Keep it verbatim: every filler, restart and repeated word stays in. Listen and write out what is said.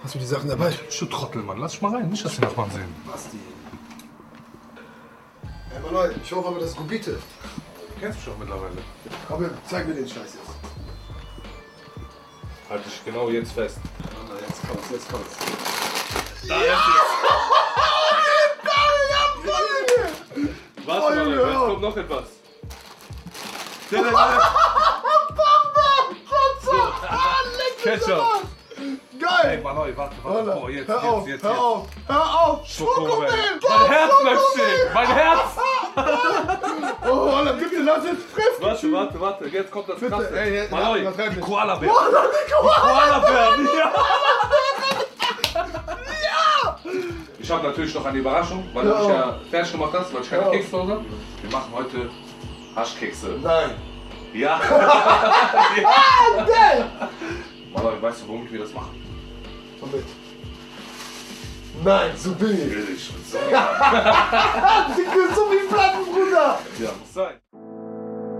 Hast du die Sachen dabei? Du Trottel, Mann. Lass dich mal rein. Nicht, dass die Nachbarn sehen. Basti. Ey, Mann, ich hoffe aber, das ist Gubite. Du kennst mich doch mittlerweile. Komm, zeig mir den Scheiß jetzt. Halt dich genau jetzt fest. Mann, jetzt kommt's, jetzt kommt's. Da ist es. Warte mal, jetzt kommt noch etwas. Ketchup. Geil! Ey, Mann, warte, warte. Oh, jetzt, hör jetzt, auf, jetzt, hör jetzt. auf, hör auf! Schokomel. Schokomel! Mein Herz bleibt stehen. Mein Herz. Oh, Alter, bitte lass jetzt fressen! Warte, warte, warte. Jetzt kommt das Bitte, Krasse. ey, ey, Maloi, übertreib die nicht. Koala-Bären. Koala, die Koala! Koala-Bären, ja! Ich habe natürlich noch eine Überraschung, weil du mich ja fertig gemacht hast, weil ich keine Kekse habe. Wir machen heute Haschkekse. Nein! Ja! Ah, geil! Maloi, weißt du, womit wir das machen? Womit? Nein, so billig! Billig. So. Dicke, so wie